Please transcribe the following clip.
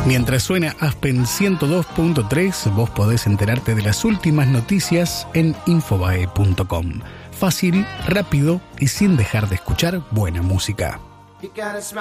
Mientras suena Aspen 102.3, vos podés enterarte de las últimas noticias en infobae.com. Fácil, rápido y sin dejar de escuchar buena música.